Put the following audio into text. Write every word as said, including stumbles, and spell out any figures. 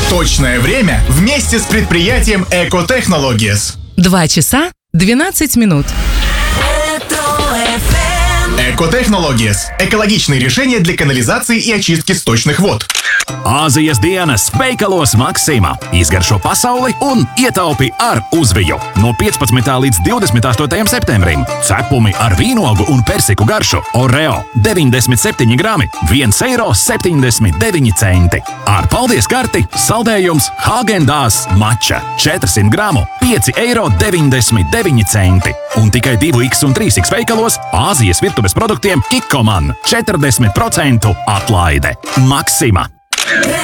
Точное время вместе с предприятием Экотехнологиес. Два часа двенадцать минут. Экотехнологиес – экологичные решения для канализации и очистки сточных вод. Āzijas dienas veikalos Maksima. Izgaršo pasauli un ietaupi ar uzviju. No piecpadsmitā līdz divdesmit astotajam septembrim. Cepumi ar vīnogu un persiku garšu. Oreo deviņdesmit septiņi grami, viens eiro septiņdesmit deviņi centi. Ar paldies karti saldējums Häagen-Dazs mača četrsimt gramu, pieci eiro deviņdesmit deviņi centi. Un tikai divi iks un trīs iks veikalos Āzijas virtuves produktiem Ikoman četrdesmit procentu atlaide. Maksima.